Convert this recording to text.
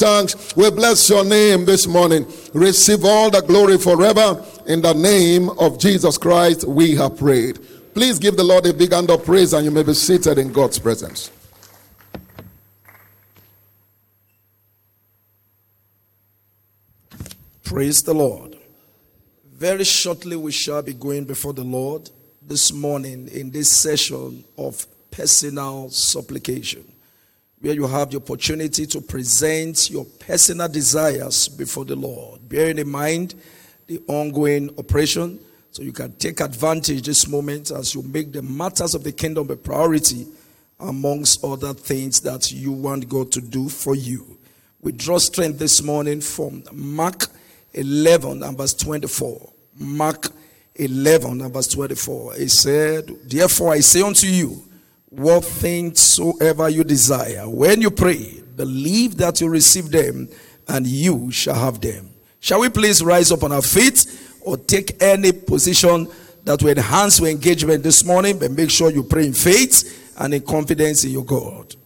thanks. We bless your name this morning. Receive all the glory forever. In the name of Jesus Christ, we have prayed. Please give the Lord a big hand of praise, and you may be seated in God's presence. Praise the Lord. Very shortly we shall be going before the Lord this morning in this session of personal supplication, where you have the opportunity to present your personal desires before the Lord, bearing in mind the ongoing operation, so you can take advantage this moment as you make the matters of the kingdom a priority amongst other things that you want God to do for you. We draw strength this morning from Mark 11 and verse 24. Mark 11 and verse 24. It said, "Therefore I say unto you, what things soever you desire, when you pray, believe that you receive them, and you shall have them." Shall we please rise up on our feet or take any position that will enhance your engagement this morning, but make sure you pray in faith and in confidence in your God.